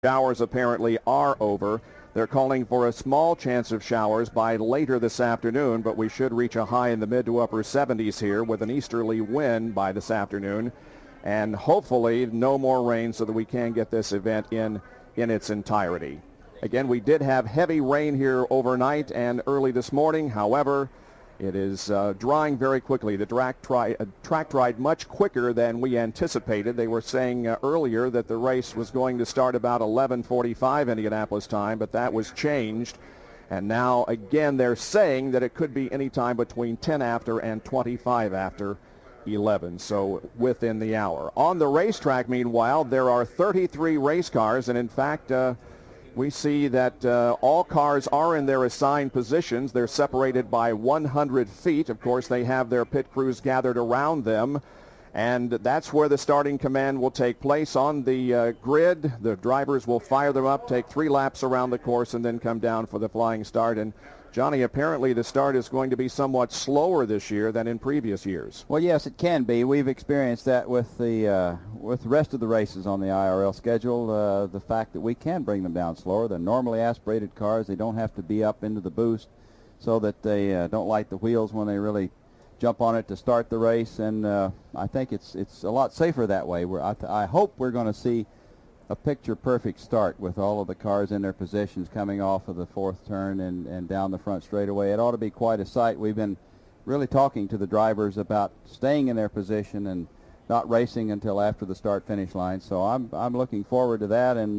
Showers apparently are over. They're calling for a small chance of showers by later this afternoon, but we should reach a high in the mid to upper 70s here with an easterly wind by this afternoon. And hopefully no more rain so that we can get this event in its entirety. Again, we did have heavy rain here overnight and early this morning. However, it is drying very quickly. The track dried much quicker than we anticipated. They were saying earlier that the race was going to start about 11:45 Indianapolis time, but that was changed. And now, again, they're saying that it could be any time between 10 after and 25 after 11, so within the hour. On the racetrack, meanwhile, there are 33 race cars, and in fact, we see that all cars are in their assigned positions. They're separated by 100 feet. Of course, they have their pit crews gathered around them, and that's where the starting command will take place on the grid. The drivers will fire them up, take 3 laps around the course, and then come down for the flying start. And Johnny, apparently the start is going to be somewhat slower this year than in previous years. Well, yes, it can be. We've experienced that with the rest of the races on the IRL schedule. The fact that we can bring them down slower. They're normally aspirated cars. They don't have to be up into the boost so that they don't light the wheels when they really jump on it to start the race. And I think it's a lot safer that way. I hope we're going to see a picture-perfect start with all of the cars in their positions coming off of the 4th turn and down the front straightaway. It ought to be quite a sight. We've been really talking to the drivers about staying in their position and not racing until after the start-finish line. So I'm looking forward to that, and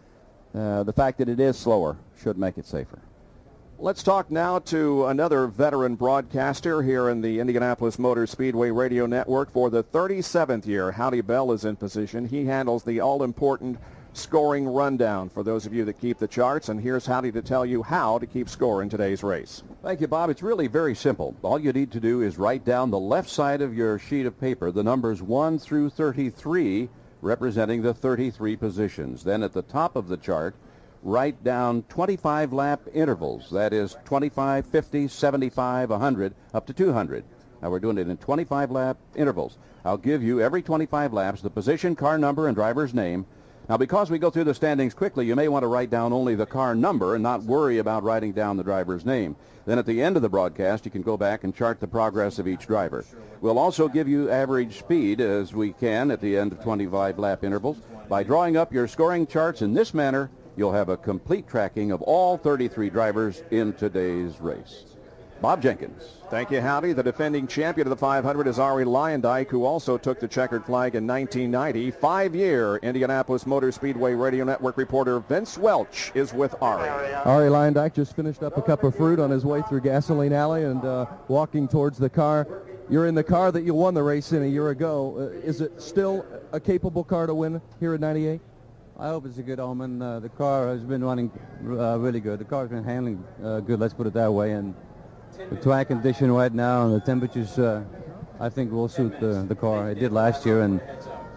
the fact that it is slower should make it safer. Let's talk now to another veteran broadcaster here in the Indianapolis Motor Speedway Radio Network. For the 37th year, Howdy Bell is in position. He handles the all-important scoring rundown for those of you that keep the charts. And here's Howdy to tell you how to keep score in today's race. Thank you, Bob. It's really very simple. All you need to do is write down the left side of your sheet of paper the numbers 1 through 33, representing the 33 positions. Then at the top of the chart, write down 25 lap intervals. That is 25, 50, 75, 100, up to 200. Now we're doing it in 25 lap intervals. I'll give you every 25 laps the position, car number, and driver's name. Now because we go through the standings quickly, you may want to write down only the car number and not worry about writing down the driver's name. Then at the end of the broadcast, you can go back and chart the progress of each driver. We'll also give you average speed as we can at the end of 25 lap intervals. By drawing up your scoring charts in this manner, you'll have a complete tracking of all 33 drivers in today's race. Bob Jenkins. Thank you, Howdy. The defending champion of the 500 is Arie Luyendyk, who also took the checkered flag in 1990. 5-year Indianapolis Motor Speedway Radio Network reporter Vince Welch is with Arie. Arie Luyendyk just finished up a cup of fruit on his way through Gasoline Alley and walking towards the car. You're in the car that you won the race in a year ago. Is it still a capable car to win here at 98? I hope it's a good omen. The car has been running really good. The car's been handling good, let's put it that way. And the track condition right now and the temperatures, I think will suit the car. It did last year. And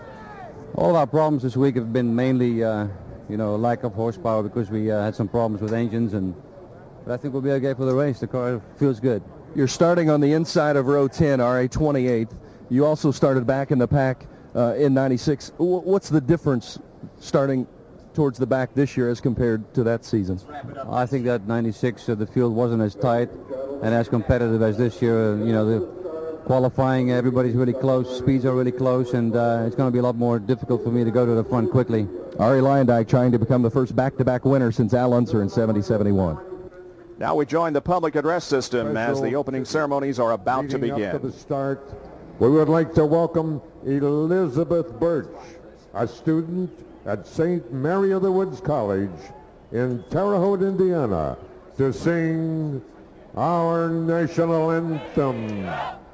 all our problems this week have been mainly, lack of horsepower because we had some problems with engines. But I think we'll be okay for the race. The car feels good. You're starting on the inside of row 10, RA 28th. You also started back in the pack in 96. What's the difference starting towards the back this year as compared to that season? I think that 96, the field wasn't as tight and as competitive as this year. The qualifying, everybody's really close, speeds are really close, and it's going to be a lot more difficult for me to go to the front quickly. Arie Luyendyk trying to become the first back-to-back winner since Al Unser in 70-71. Now we join the public address system as the opening ceremonies are about to begin. Up to the start, we would like to welcome Elizabeth Birch, a student at St. Mary of the Woods College in Terre Haute, Indiana, to sing our national anthem.